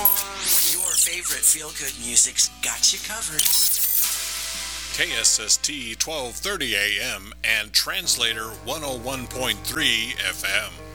Your favorite feel-good music's got you covered. KSST 1230 AM and Translator 101.3 FM.